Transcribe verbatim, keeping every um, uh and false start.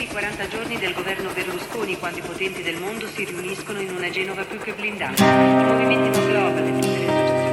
quaranta giorni del governo Berlusconi, quando i potenti del mondo si riuniscono in una Genova più che blindata. I movimenti non global e tutte le associazioni